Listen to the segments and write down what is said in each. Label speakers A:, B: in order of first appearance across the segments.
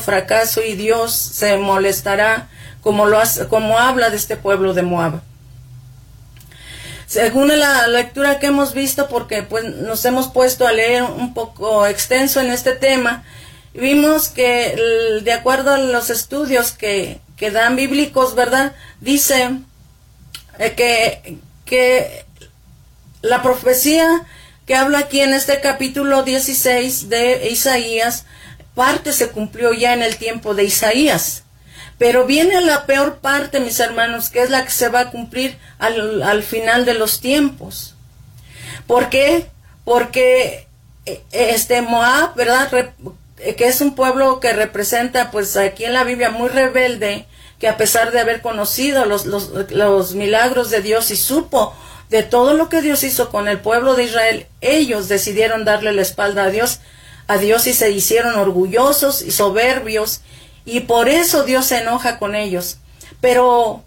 A: fracaso y Dios se molestará como habla de este pueblo de Moab. Según la lectura que hemos visto, porque pues nos hemos puesto a leer un poco extenso en este tema, vimos que de acuerdo a los estudios que dan bíblicos, ¿verdad? Dice que la profecía que habla aquí en este capítulo 16 de Isaías, parte se cumplió ya en el tiempo de Isaías. Pero viene la peor parte, mis hermanos, que es la que se va a cumplir al final de los tiempos. ¿Por qué? Porque Moab, ¿verdad?, que es un pueblo que representa, pues aquí en la Biblia, muy rebelde, que a pesar de haber conocido los milagros de Dios y supo de todo lo que Dios hizo con el pueblo de Israel, ellos decidieron darle la espalda a Dios y se hicieron orgullosos y soberbios, y por eso Dios se enoja con ellos. Pero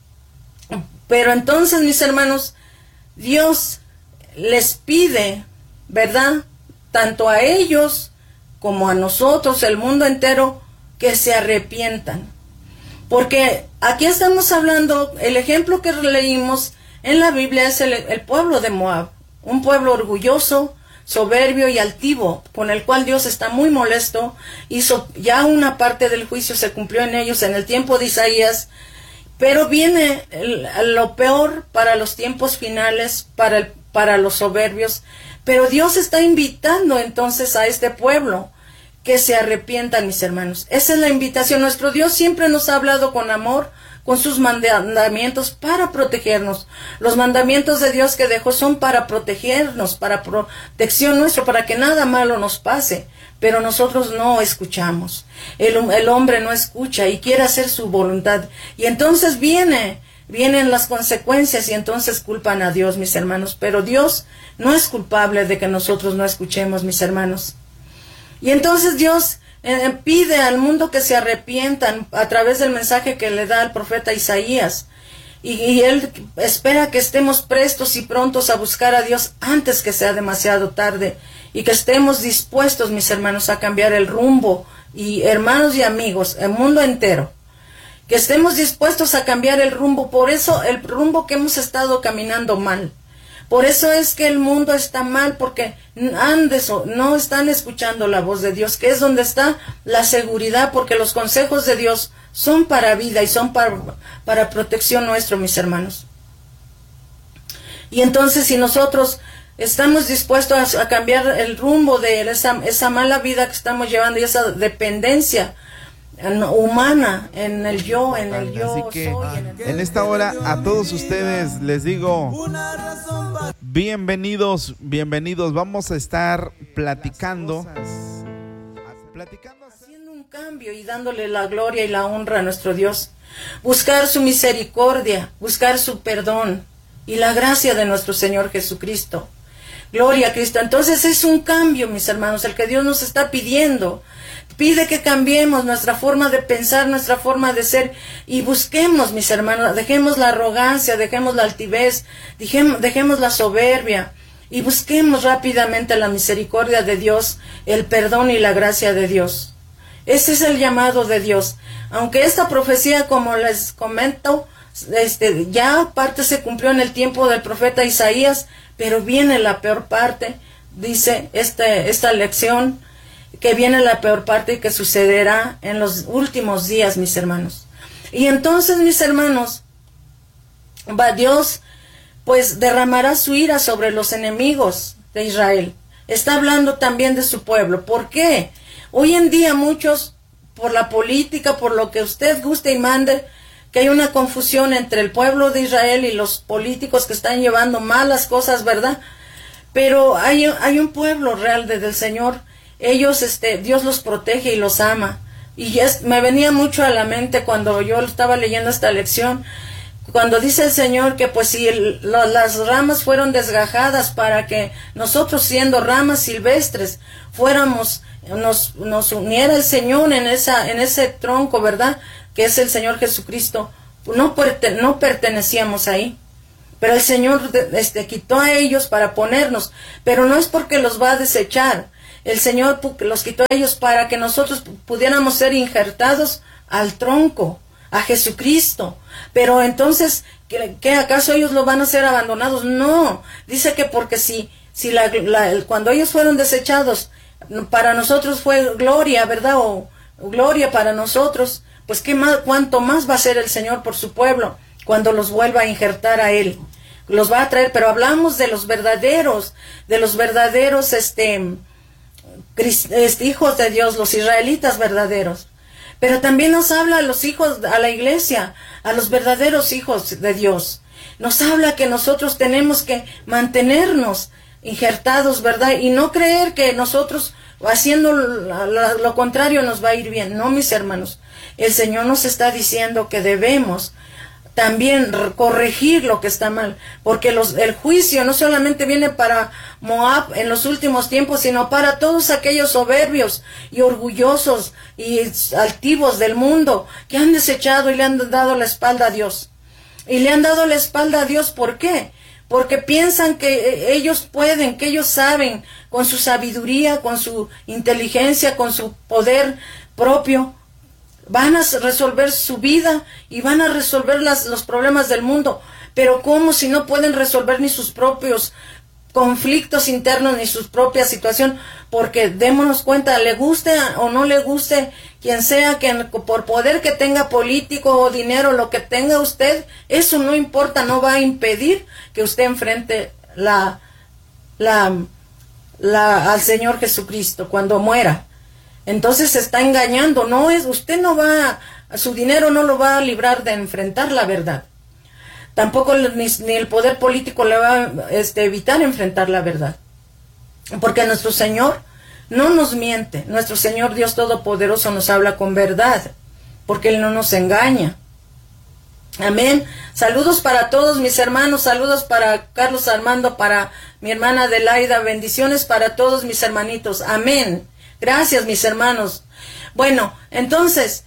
A: entonces, mis hermanos, Dios les pide, ¿verdad?, tanto a ellos como a nosotros, el mundo entero, que se arrepientan. Porque aquí estamos hablando, el ejemplo que leímos en la Biblia es el pueblo de Moab, un pueblo orgulloso, soberbio y altivo, con el cual Dios está muy molesto. Hizo ya una parte del juicio, se cumplió en ellos en el tiempo de Isaías, pero viene lo peor para los tiempos finales, para los soberbios. Pero Dios está invitando entonces a este pueblo que se arrepientan, mis hermanos. Esa es la invitación. Nuestro Dios siempre nos ha hablado con amor, con sus mandamientos para protegernos. Los mandamientos de Dios que dejó son para protegernos, para protección nuestra, para que nada malo nos pase. Pero nosotros no escuchamos. El hombre no escucha y quiere hacer su voluntad. Y entonces vienen las consecuencias y entonces culpan a Dios, mis hermanos. Pero Dios no es culpable de que nosotros no escuchemos, mis hermanos. Y entonces Dios pide al mundo que se arrepientan a través del mensaje que le da el profeta Isaías. Y Él espera que estemos prestos y prontos a buscar a Dios antes que sea demasiado tarde. Y que estemos dispuestos, mis hermanos, a cambiar el rumbo. Y hermanos y amigos, el mundo entero. Que estemos dispuestos a cambiar el rumbo. Por eso el rumbo que hemos estado caminando mal. Por eso es que el mundo está mal, porque no están escuchando la voz de Dios, que es donde está la seguridad, porque los consejos de Dios son para vida y son para protección nuestra, mis hermanos. Y entonces, si nosotros estamos dispuestos a cambiar el rumbo de esa mala vida que estamos llevando y esa dependencia humana en el yo
B: Así que
A: soy,
B: en esta hora a todos ustedes les digo bienvenidos, vamos a estar platicando
A: haciendo un cambio y dándole la gloria y la honra a nuestro Dios, buscar su misericordia, buscar su perdón y la gracia de nuestro Señor Jesucristo. Gloria a Cristo. Entonces es un cambio, mis hermanos, el que Dios nos está pidiendo. Pide que cambiemos nuestra forma de pensar, nuestra forma de ser, y busquemos, mis hermanos, dejemos la arrogancia, dejemos la altivez, dejemos la soberbia, y busquemos rápidamente la misericordia de Dios, el perdón y la gracia de Dios. Ese es el llamado de Dios. Aunque esta profecía, como les comento, ya parte se cumplió en el tiempo del profeta Isaías, pero viene la peor parte, dice esta lección, que viene la peor parte y que sucederá en los últimos días, mis hermanos. Y entonces, mis hermanos, Dios pues derramará su ira sobre los enemigos de Israel. Está hablando también de su pueblo. ¿Por qué? Hoy en día muchos, por la política, por lo que usted guste y mande, que hay una confusión entre el pueblo de Israel y los políticos que están llevando malas cosas, ¿verdad? Pero hay un pueblo real del Señor. Ellos, Dios los protege y los ama. Y me venía mucho a la mente cuando yo estaba leyendo esta lección, cuando dice el Señor que pues si las ramas fueron desgajadas para que nosotros, siendo ramas silvestres, nos uniera el Señor en ese tronco, ¿verdad?, que es el Señor Jesucristo. No pertenecíamos ahí. Pero el Señor quitó a ellos para ponernos. Pero no es porque los va a desechar. el Señor los quitó a ellos para que nosotros pudiéramos ser injertados al tronco, a Jesucristo. Pero entonces, ¿qué acaso ellos lo van a ser abandonados? No, dice que porque si cuando ellos fueron desechados, para nosotros fue gloria, ¿verdad? O gloria para nosotros, pues cuánto más va a ser el Señor por su pueblo cuando los vuelva a injertar a Él. Los va a traer, pero hablamos de los verdaderos, hijos de Dios, los israelitas verdaderos. Pero también nos habla a los hijos, a la iglesia, a los verdaderos hijos de Dios. Nos habla que nosotros tenemos que mantenernos injertados, ¿verdad? Y no creer que nosotros haciendo lo contrario nos va a ir bien. No, mis hermanos. El Señor nos está diciendo que debemos también corregir lo que está mal, porque el juicio no solamente viene para Moab en los últimos tiempos, sino para todos aquellos soberbios y orgullosos y altivos del mundo que han desechado y le han dado la espalda a Dios. Y le han dado la espalda a Dios, ¿por qué? Porque piensan que ellos pueden, que ellos saben, con su sabiduría, con su inteligencia, con su poder propio, van a resolver su vida y van a resolver los problemas del mundo. Pero ¿cómo si no pueden resolver ni sus propios conflictos internos ni su propia situación? Porque démonos cuenta, le guste o no le guste quien sea, que por poder que tenga político o dinero, lo que tenga usted, eso no importa, no va a impedir que usted enfrente al Señor Jesucristo cuando muera. Entonces se está engañando, su dinero no lo va a librar de enfrentar la verdad. Tampoco ni el poder político le va a evitar enfrentar la verdad. Porque nuestro Señor no nos miente, nuestro Señor Dios Todopoderoso nos habla con verdad, porque Él no nos engaña. Amén. Saludos para todos mis hermanos, saludos para Carlos Armando, para mi hermana Adelaida, bendiciones para todos mis hermanitos. Amén. Gracias, mis hermanos. Bueno, entonces,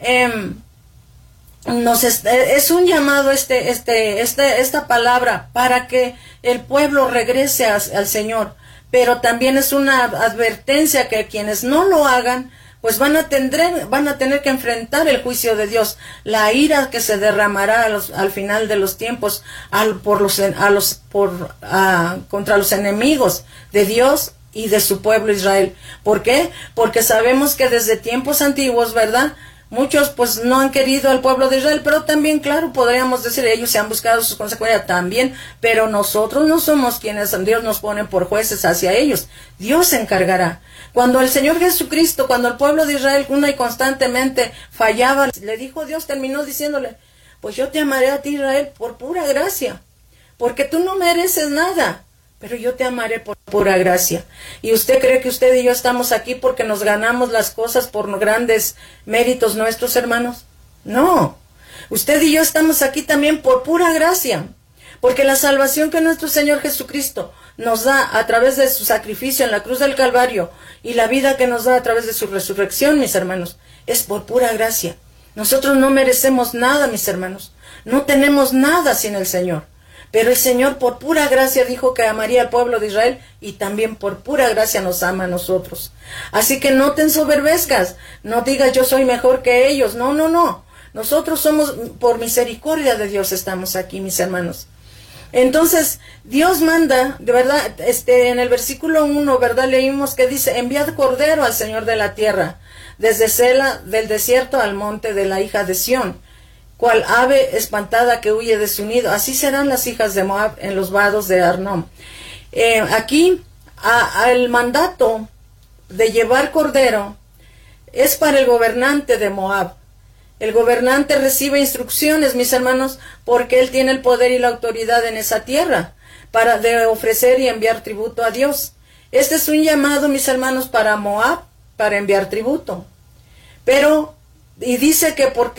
A: es un llamado esta palabra para que el pueblo regrese al Señor, pero también es una advertencia que quienes no lo hagan, pues van a tener que enfrentar el juicio de Dios, la ira que se derramará al final de los tiempos contra los enemigos de Dios y de su pueblo Israel. ¿Por qué? Porque sabemos que desde tiempos antiguos, ¿verdad?, muchos pues no han querido al pueblo de Israel, pero también, claro, podríamos decir, ellos se han buscado sus consecuencias también, pero nosotros no somos quienes Dios nos pone por jueces hacia ellos. Dios se encargará. Cuando el Señor Jesucristo, cuando el pueblo de Israel una y constantemente fallaba, le dijo Dios, terminó diciéndole, pues yo te amaré a ti, Israel, por pura gracia, porque tú no mereces nada, pero yo te amaré por pura gracia. ¿Y usted cree que usted y yo estamos aquí porque nos ganamos las cosas por grandes méritos nuestros, hermanos? No. Usted y yo estamos aquí también por pura gracia, porque la salvación que nuestro Señor Jesucristo nos da a través de su sacrificio en la cruz del Calvario y la vida que nos da a través de su resurrección, mis hermanos, es por pura gracia. Nosotros no merecemos nada, mis hermanos. No tenemos nada sin el Señor. Pero el Señor por pura gracia dijo que amaría al pueblo de Israel y también por pura gracia nos ama a nosotros. Así que no te ensoberbezcas, no digas yo soy mejor que ellos, no. Nosotros somos, por misericordia de Dios estamos aquí, mis hermanos. Entonces, Dios manda, de verdad, en el versículo 1, ¿verdad? Leímos que dice, enviad cordero al Señor de la tierra, desde Sela del desierto al monte de la hija de Sión. Cual ave espantada que huye de su nido, así serán las hijas de Moab en los vados de Arnón. Aquí, el mandato de llevar cordero es para el gobernante de Moab. El gobernante recibe instrucciones, mis hermanos, porque él tiene el poder y la autoridad en esa tierra de ofrecer y enviar tributo a Dios. Este es un llamado, mis hermanos, para Moab, para enviar tributo. Pero dice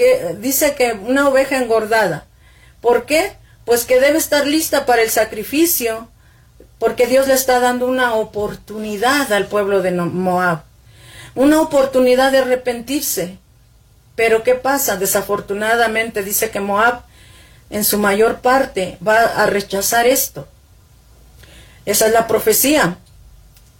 A: que una oveja engordada. ¿Por qué? Pues que debe estar lista para el sacrificio, porque Dios le está dando una oportunidad al pueblo de Moab, una oportunidad de arrepentirse. Pero ¿qué pasa? Desafortunadamente dice que Moab en su mayor parte va a rechazar esto. Esa es la profecía.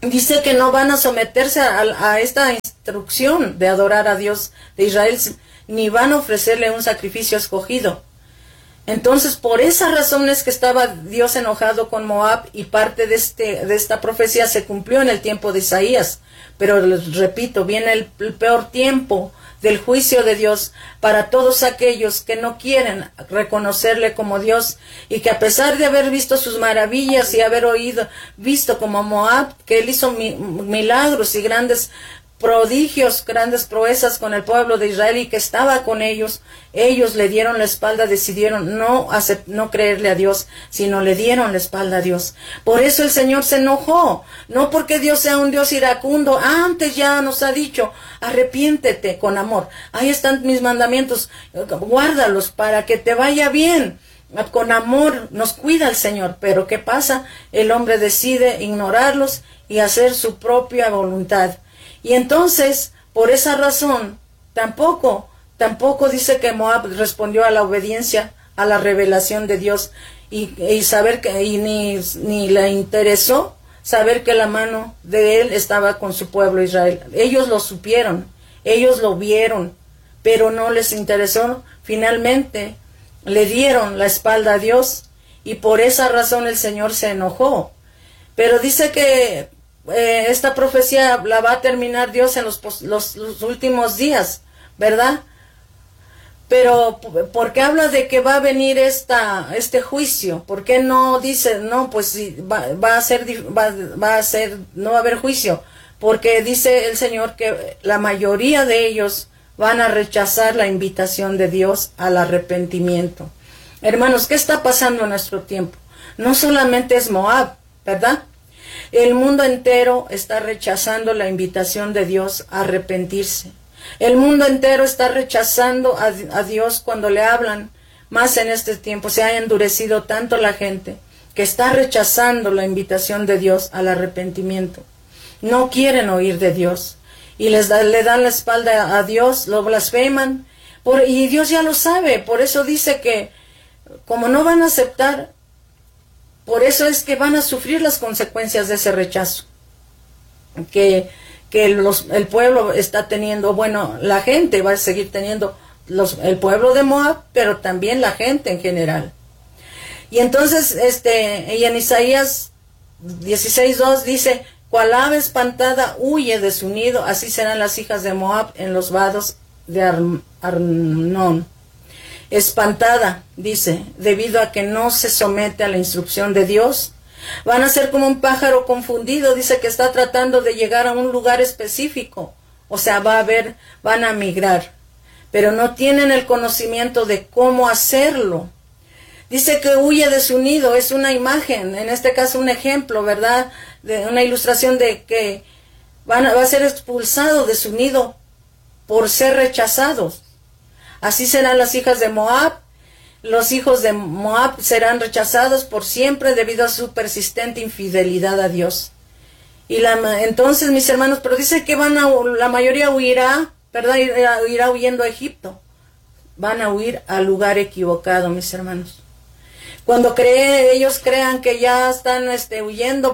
A: dice que no van a someterse a esta instrucción de adorar a Dios de Israel, ni van a ofrecerle un sacrificio escogido. Entonces, por esa razón es que estaba Dios enojado con Moab, y parte de esta profecía se cumplió en el tiempo de Isaías. Pero les repito, viene el peor tiempo del juicio de Dios para todos aquellos que no quieren reconocerle como Dios, y que a pesar de haber visto sus maravillas y haber visto como Moab, que él hizo milagros y grandes prodigios, grandes proezas con el pueblo de Israel, y que estaba con ellos le dieron la espalda, decidieron no creerle a Dios, sino le dieron la espalda a Dios. Por eso el Señor se enojó, no porque Dios sea un Dios iracundo. Antes ya nos ha dicho, arrepiéntete con amor, ahí están mis mandamientos, guárdalos para que te vaya bien. Con amor nos cuida el Señor. Pero ¿qué pasa? El hombre decide ignorarlos y hacer su propia voluntad. Y entonces, por esa razón, tampoco dice que Moab respondió a la obediencia, a la revelación de Dios, y saber que, ni le interesó saber que la mano de él estaba con su pueblo Israel. Ellos lo supieron, ellos lo vieron, pero no les interesó. Finalmente, le dieron la espalda a Dios, y por esa razón el Señor se enojó. Pero dice que esta profecía la va a terminar Dios en los últimos días, ¿verdad? Pero ¿por qué habla de que va a venir este juicio? ¿Por qué no dice, no, pues sí, no va a haber juicio? Porque dice el Señor que la mayoría de ellos van a rechazar la invitación de Dios al arrepentimiento. Hermanos, ¿qué está pasando en nuestro tiempo? No solamente es Moab, ¿verdad? El mundo entero está rechazando la invitación de Dios a arrepentirse. El mundo entero está rechazando a Dios cuando le hablan. Más en este tiempo se ha endurecido tanto la gente que está rechazando la invitación de Dios al arrepentimiento. No quieren oír de Dios y le dan la espalda a Dios, lo blasfeman. Y Dios ya lo sabe, por eso dice que como no van a aceptar, por eso es que van a sufrir las consecuencias de ese rechazo que el pueblo está teniendo. Bueno, la gente va a seguir teniendo, el pueblo de Moab, pero también la gente en general. Y entonces, y en Isaías 16:2 dice: cual ave espantada huye de su nido, así serán las hijas de Moab en los vados de Arnón. Espantada, dice, debido a que no se somete a la instrucción de Dios. Van a ser como un pájaro confundido, dice, que está tratando de llegar a un lugar específico. O sea, van a migrar, pero no tienen el conocimiento de cómo hacerlo. Dice que huye de su nido, es una imagen, en este caso un ejemplo, ¿verdad? De una ilustración de que va a ser expulsado de su nido por ser rechazados. Así serán las hijas de Moab. Los hijos de Moab serán rechazados por siempre debido a su persistente infidelidad a Dios. Entonces, mis hermanos, pero dice que la mayoría huirá, ¿verdad? Irá huyendo a Egipto. Van a huir al lugar equivocado, mis hermanos. Cuando ellos crean que ya están huyendo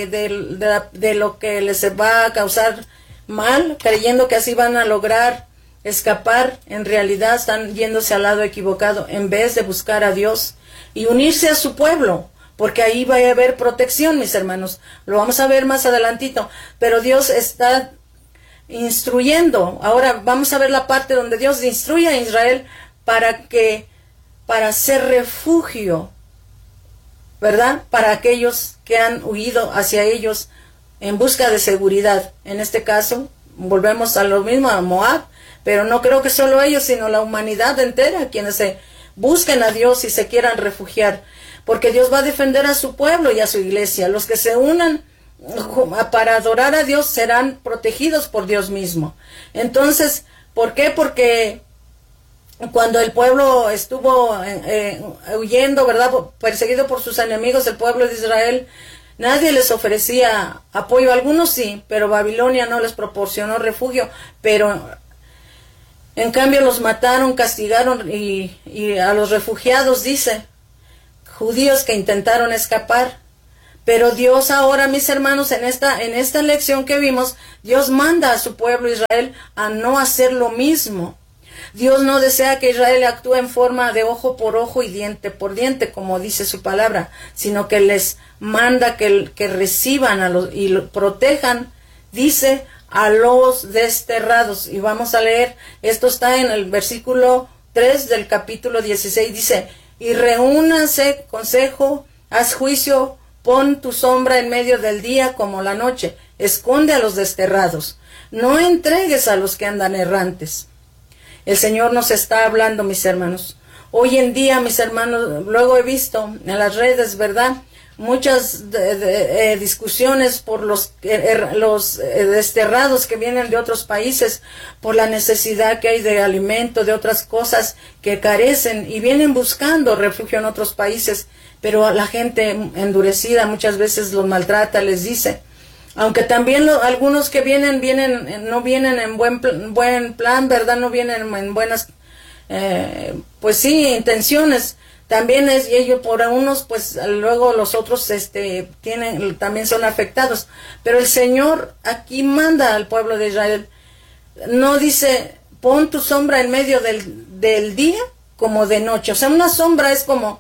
A: de lo que les va a causar mal, creyendo que así van a lograr escapar, en realidad están yéndose al lado equivocado, en vez de buscar a Dios y unirse a su pueblo, porque ahí va a haber protección, mis hermanos. Lo vamos a ver más adelantito, pero Dios está instruyendo. Ahora vamos a ver la parte donde Dios instruye a Israel para ser refugio, ¿verdad? Para aquellos que han huido hacia ellos en busca de seguridad. En este caso, volvemos a lo mismo, a Moab, pero no creo que solo ellos, sino la humanidad entera, quienes se busquen a Dios y se quieran refugiar, porque Dios va a defender a su pueblo y a su iglesia. Los que se unan para adorar a Dios serán protegidos por Dios mismo. Entonces, ¿por qué? Porque cuando el pueblo estuvo huyendo, ¿verdad?, perseguido por sus enemigos, el pueblo de Israel, nadie les ofrecía apoyo. Algunos sí, pero Babilonia no les proporcionó refugio. Pero en cambio los mataron, castigaron, y a los refugiados, dice, judíos que intentaron escapar, Pero Dios ahora, mis hermanos, en esta lección que vimos, Dios manda a su pueblo Israel a no hacer lo mismo. Dios no desea que Israel actúe en forma de ojo por ojo y diente por diente, como dice su palabra, sino que les manda que reciban y protejan, dice, a los desterrados. Y vamos a leer, esto está en el versículo 3 del capítulo 16, dice, y reúnanse consejo, haz juicio, pon tu sombra en medio del día como la noche, esconde a los desterrados, no entregues a los que andan errantes. El Señor nos está hablando, mis hermanos. Hoy en día, mis hermanos, luego he visto en las redes, ¿verdad?, muchas discusiones por los desterrados que vienen de otros países, por la necesidad que hay de alimento, de otras cosas que carecen y vienen buscando refugio en otros países, pero la gente endurecida muchas veces los maltrata, les dice. Aunque también algunos que no vienen en buen plan, ¿verdad? No vienen en buenas, pues sí, intenciones. También y ellos por unos, pues luego los otros también son afectados. Pero el Señor aquí manda al pueblo de Israel. No dice, pon tu sombra en medio del día como de noche. O sea, una sombra es como,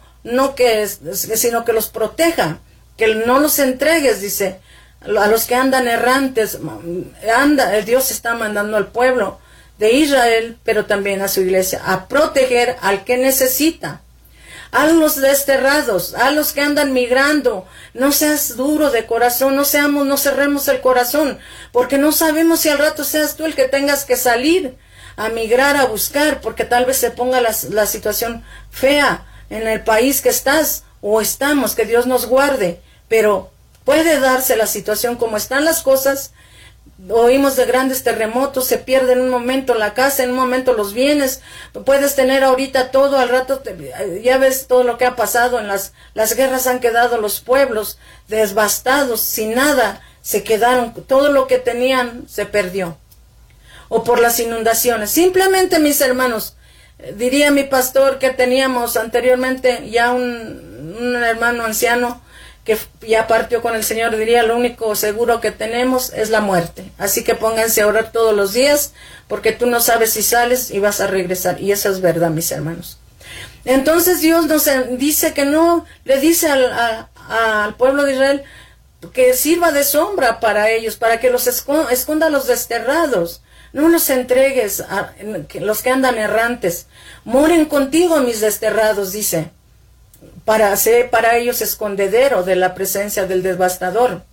A: sino que los proteja, que no los entregues, dice. A los que andan errantes, Dios está mandando al pueblo de Israel, pero también a su iglesia, a proteger al que necesita, a los desterrados, a los que andan migrando. No seas duro de corazón, no cerremos el corazón, porque no sabemos si al rato seas tú el que tengas que salir a migrar, a buscar, porque tal vez se ponga la situación fea en el país que estás o estamos, que Dios nos guarde, pero puede darse la situación como están las cosas. Oímos de grandes terremotos, se pierde en un momento la casa, en un momento los bienes, puedes tener ahorita todo, al rato ya ves todo lo que ha pasado en las guerras, han quedado los pueblos devastados, sin nada, se quedaron, todo lo que tenían se perdió. O por las inundaciones, simplemente, mis hermanos, diría mi pastor que teníamos anteriormente ya un hermano anciano que ya partió con el Señor, diría, lo único seguro que tenemos es la muerte. Así que pónganse a orar todos los días, porque tú no sabes si sales y vas a regresar. Y eso es verdad, mis hermanos. Entonces Dios nos dice que no, le dice al pueblo de Israel que sirva de sombra para ellos, para que los esconda a los desterrados. No los entregues a los que andan errantes. Moren contigo mis desterrados, dice, para ser para ellos escondedero de la presencia del devastador.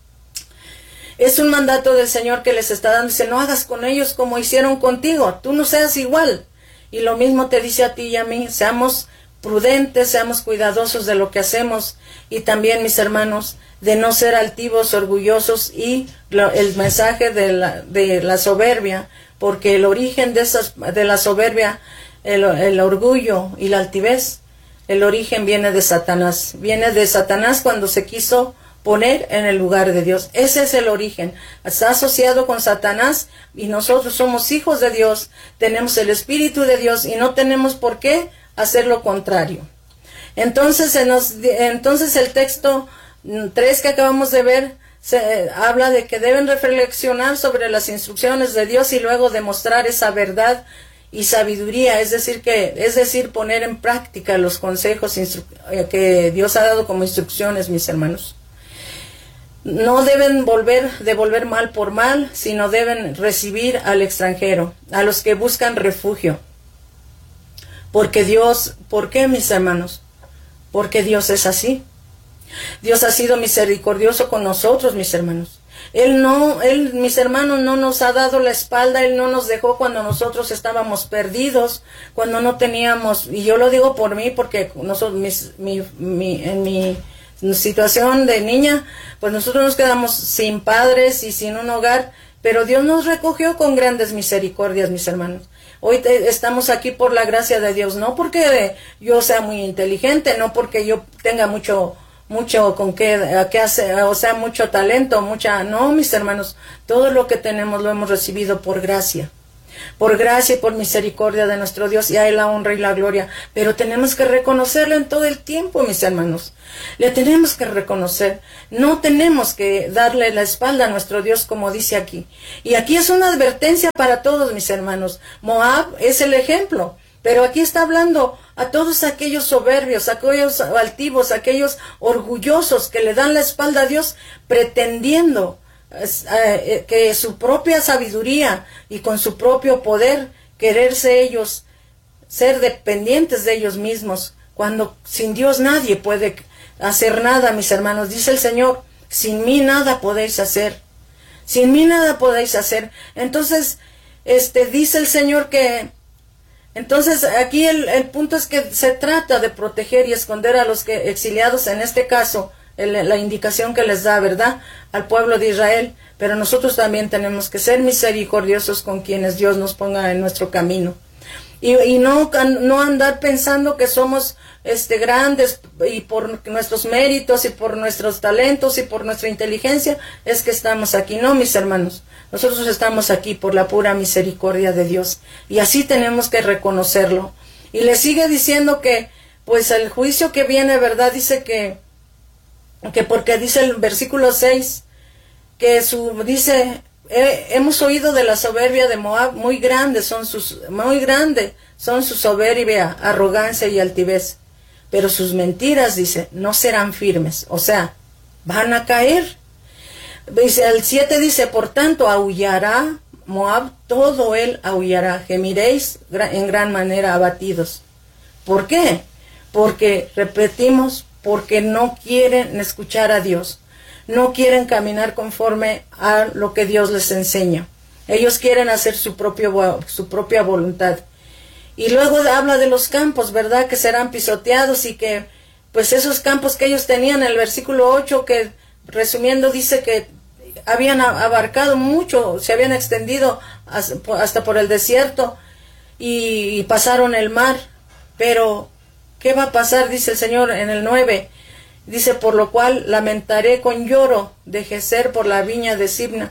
A: Es un mandato del Señor que les está dando. Dice, no hagas con ellos como hicieron contigo, tú no seas igual. Y lo mismo te dice a ti y a mí, seamos prudentes, seamos cuidadosos de lo que hacemos. Y también, mis hermanos, de no ser altivos, orgullosos, y el mensaje de la soberbia, porque el origen de la soberbia, el orgullo y la altivez, el origen viene de Satanás cuando se quiso poner en el lugar de Dios. Ese es el origen, está asociado con Satanás, y nosotros somos hijos de Dios, tenemos el Espíritu de Dios y no tenemos por qué hacer lo contrario. Entonces el texto 3 que acabamos de ver habla de que deben reflexionar sobre las instrucciones de Dios y luego demostrar esa verdad y sabiduría, es decir, poner en práctica los consejos que Dios ha dado como instrucciones, mis hermanos. No deben devolver mal por mal, sino deben recibir al extranjero, a los que buscan refugio. ¿Por qué, mis hermanos? Porque Dios es así. Dios ha sido misericordioso con nosotros, mis hermanos. Mis hermanos, no nos ha dado la espalda, Él no nos dejó cuando nosotros estábamos perdidos, cuando no teníamos, y yo lo digo por mí, porque nosotros, en mi situación de niña, pues nosotros nos quedamos sin padres y sin un hogar, pero Dios nos recogió con grandes misericordias, mis hermanos. Hoy estamos aquí por la gracia de Dios, no porque yo sea muy inteligente, no porque yo tenga mucho con qué hacer, o sea, mucho talento, no, mis hermanos, todo lo que tenemos lo hemos recibido por gracia. por gracia y por misericordia de nuestro Dios, y a Él la honra y la gloria. Pero tenemos que reconocerlo en todo el tiempo, mis hermanos. Le tenemos que reconocer. No tenemos que darle la espalda a nuestro Dios, como dice aquí. Y aquí es una advertencia para todos, mis hermanos. Moab es el ejemplo. Pero aquí está hablando a todos aquellos soberbios, aquellos altivos, aquellos orgullosos que le dan la espalda a Dios, pretendiendo que su propia sabiduría y con su propio poder quererse ellos, ser dependientes de ellos mismos, cuando sin Dios nadie puede hacer nada, mis hermanos. Dice el Señor, sin mí nada podéis hacer, sin mí nada podéis hacer. Entonces, dice el Señor que, entonces aquí el punto es que se trata de proteger y esconder a los que exiliados, en este caso, la indicación que les da, ¿verdad?, al pueblo de Israel. Pero nosotros también tenemos que ser misericordiosos con quienes Dios nos ponga en nuestro camino. Y no andar pensando que somos grandes y por nuestros méritos y por nuestros talentos y por nuestra inteligencia es que estamos aquí. No, mis hermanos, nosotros estamos aquí por la pura misericordia de Dios, y así tenemos que reconocerlo. Y le sigue diciendo que pues el juicio que viene, ¿verdad? Dice que porque dice el versículo 6 que dice, hemos oído de la soberbia de Moab, muy grande son su soberbia, arrogancia y altivez, pero sus mentiras, dice, no serán firmes, o sea, van a caer. Dice, el 7 dice, por tanto, aullará Moab, todo él aullará, gemiréis en gran manera abatidos. ¿Por qué? Porque, repetimos, porque no quieren escuchar a Dios. No quieren caminar conforme a lo que Dios les enseña. Ellos quieren hacer su propia voluntad. Y luego habla de los campos, ¿verdad?, que serán pisoteados, y que, pues esos campos que ellos tenían, en el versículo 8, que resumiendo dice que habían abarcado mucho, se habían extendido hasta por el desierto, y pasaron el mar. Pero, ¿qué va a pasar? Dice el Señor en el 9. Dice, por lo cual lamentaré con lloro de Gezer por la viña de Sibna,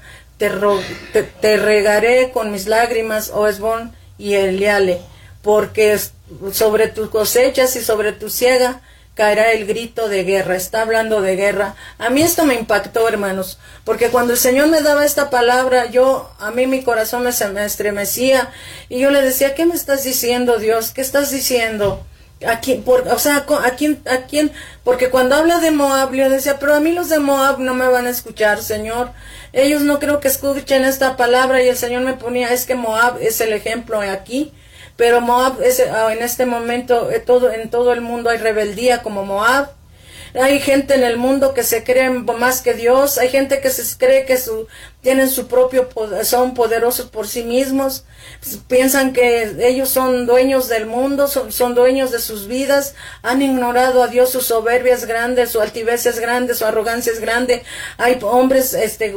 A: te regaré con mis lágrimas, oh Hesbón y Eleale, porque sobre tus cosechas y sobre tu siega caerá el grito de guerra. Está hablando de guerra. A mí esto me impactó, hermanos, porque cuando el Señor me daba esta palabra, a mí mi corazón me estremecía, y yo le decía, ¿qué me estás diciendo, Dios? ¿Qué estás diciendo? ¿A quién? ¿A quién? Porque cuando habla de Moab, yo decía, pero a mí los de Moab no me van a escuchar, Señor. Ellos no creo que escuchen esta palabra. Y el Señor me ponía, es que Moab es el ejemplo aquí. Pero Moab en este momento, en todo el mundo hay rebeldía como Moab. Hay gente en el mundo que se cree más que Dios. Hay gente que se cree que tienen su propio poder, son poderosos por sí mismos. Piensan que ellos son dueños del mundo, son dueños de sus vidas. Han ignorado a Dios. Su soberbia es grande, su altivez es grande, su arrogancia es grande. Hay hombres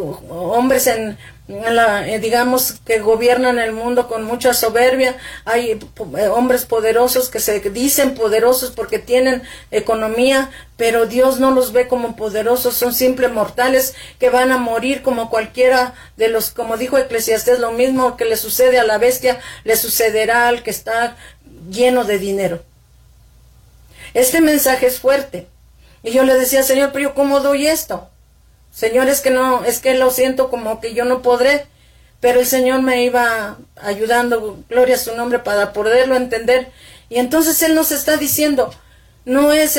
A: digamos que gobiernan el mundo con mucha soberbia. Hay hombres poderosos que se dicen poderosos porque tienen economía, pero Dios no los ve como poderosos. Son simples mortales que van a morir como cualquiera de los, como dijo Eclesiastés, lo mismo que le sucede a la bestia, le sucederá al que está lleno de dinero. Este mensaje es fuerte. Y yo le decía, Señor, pero yo ¿cómo doy esto? Señor, es que lo siento como que yo no podré, pero el Señor me iba ayudando, gloria a su nombre, para poderlo entender. Y entonces Él nos está diciendo, no es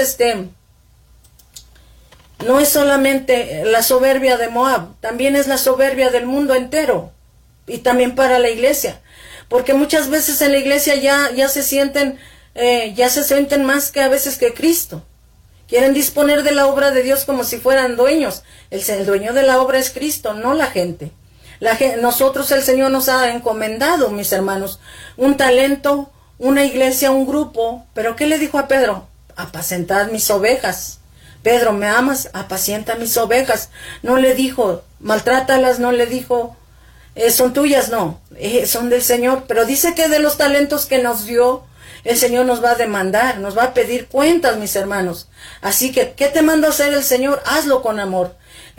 A: solamente la soberbia de Moab, también es la soberbia del mundo entero, y también para la iglesia, porque muchas veces en la iglesia ya se sienten más que a veces que Cristo. Quieren disponer de la obra de Dios como si fueran dueños. El dueño de la obra es Cristo, no la gente. Nosotros, el Señor nos ha encomendado, mis hermanos, un talento, una iglesia, un grupo. ¿Pero qué le dijo a Pedro? Apacentad mis ovejas. Pedro, ¿me amas? Apacienta mis ovejas. No le dijo, maltrátalas, no le dijo, son tuyas, no, son del Señor. Pero dice que de los talentos que nos dio, el Señor nos va a demandar, nos va a pedir cuentas, mis hermanos. Así que, ¿qué te manda hacer el Señor? Hazlo con amor.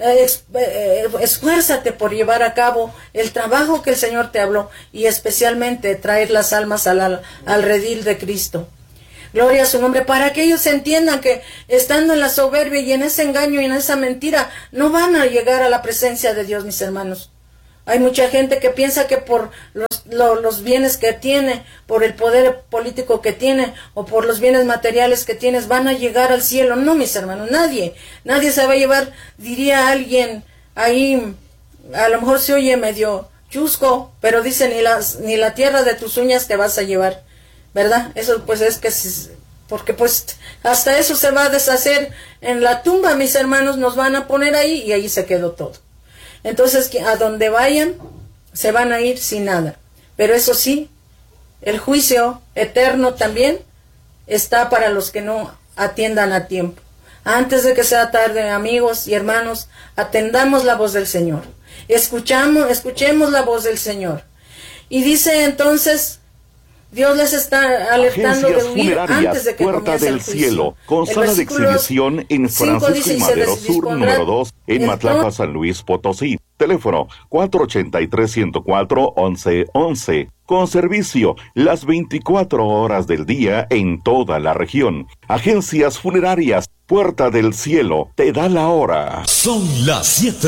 A: esfuérzate por llevar a cabo el trabajo que el Señor te habló, y especialmente traer las almas al redil de Cristo. Gloria a su nombre, para que ellos entiendan que estando en la soberbia y en ese engaño y en esa mentira, no van a llegar a la presencia de Dios, mis hermanos. Hay mucha gente que piensa que por los bienes que tiene, por el poder político que tiene, o por los bienes materiales que tienes, van a llegar al cielo. No, mis hermanos, nadie se va a llevar, diría alguien ahí, a lo mejor se oye medio chusco, pero dice, ni la tierra de tus uñas te vas a llevar, ¿verdad? Eso pues es que, porque pues hasta eso se va a deshacer en la tumba, mis hermanos, nos van a poner ahí y ahí se quedó todo. Entonces, a donde vayan, se van a ir sin nada. Pero eso sí, el juicio eterno también está para los que no atiendan a tiempo. Antes de que sea tarde, amigos y hermanos, atendamos la voz del Señor. Escuchemos la voz del Señor. Y dice entonces, Dios les está alertando de huir antes de que comience el juicio.
C: Cielo, con sala de exhibición en Francisco y Madero Sur, número 2, en Matlapa, San Luis Potosí. Teléfono 483-104-1111. Con servicio las 24 horas del día en toda la región. Agencias funerarias, Puerta del Cielo, te da la hora.
D: Son las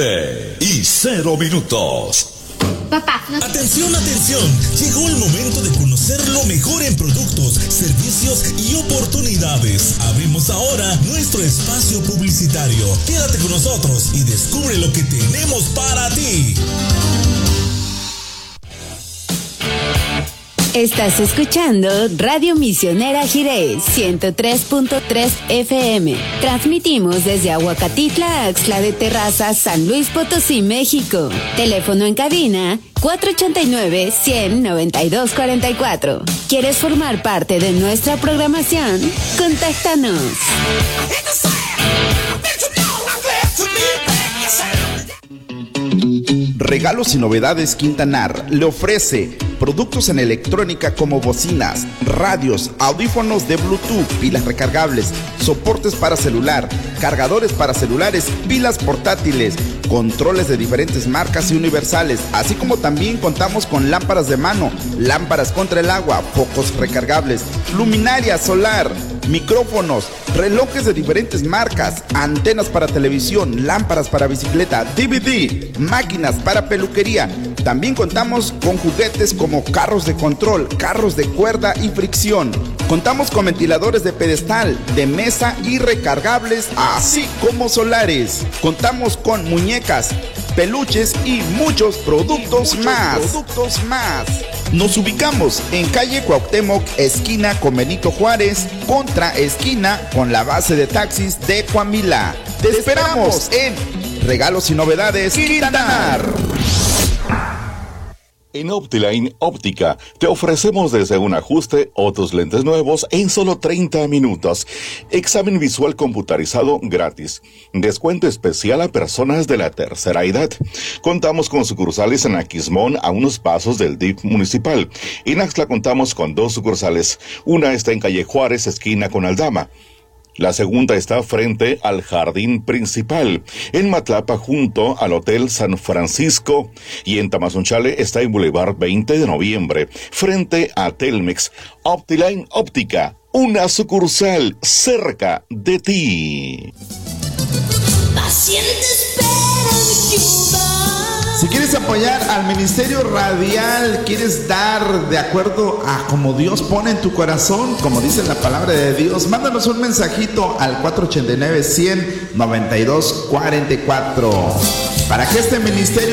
D: 7:00.
E: Papá,
D: Atención, llegó el momento de conocer lo mejor en productos, servicios y oportunidades. Abrimos ahora nuestro espacio publicitario. Quédate con nosotros y descubre lo que tenemos para ti.
E: Estás escuchando Radio Misionera Jiré 103.3 FM. Transmitimos desde Aguacatitla, Axtla de Terraza, San Luis Potosí, México. Teléfono en cabina 489-100-9244. ¿Quieres formar parte de nuestra programación? Contáctanos.
B: Regalos y Novedades Quintanar le ofrece productos en electrónica como bocinas, radios, audífonos de Bluetooth, pilas recargables, soportes para celular, cargadores para celulares, pilas portátiles, controles de diferentes marcas y universales, así como también contamos con lámparas de mano, lámparas contra el agua, focos recargables, luminaria solar, micrófonos, relojes de diferentes marcas, antenas para televisión, lámparas para bicicleta, DVD, máquinas para peluquería. También contamos con juguetes como carros de control, carros de cuerda y fricción. Contamos con ventiladores de pedestal, de mesa y recargables, así como solares. Contamos con muñecas, peluches y muchos productos más. Nos ubicamos en calle Cuauhtémoc, esquina con Benito Juárez, contra esquina con la base de taxis de Coamila. Te esperamos en Regalos y Novedades Quintanar.
C: En Optiline Óptica te ofrecemos desde un ajuste o tus lentes nuevos en solo 30 minutos. Examen visual computarizado gratis. Descuento especial a personas de la tercera edad. Contamos con sucursales en Aquismón, a unos pasos del DIF municipal. En Axtla contamos con 2 sucursales. Una está en calle Juárez, esquina con Aldama. La segunda está frente al jardín principal, en Matlapa junto al Hotel San Francisco, y en Tamazunchale está en Boulevard 20 de Noviembre, frente a Telmex. Optiline Óptica, una sucursal cerca de ti.
F: Paciente espera mi ayuda.
B: Si quieres apoyar al Ministerio Radial, quieres dar de acuerdo a como Dios pone en tu corazón, como dice la palabra de Dios, mándanos un mensajito al 489-100-9244 para que este ministerio